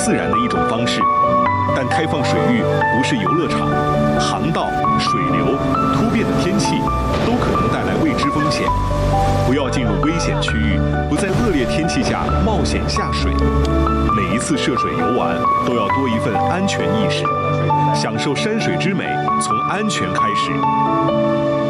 自然的一种方式。但开放水域不是游乐场，航道、水流、突变的天气都可能带来未知风险。不要进入危险区域，不在恶劣天气下冒险下水。每一次涉水游玩都要多一份安全意识，享受山水之美，从安全开始。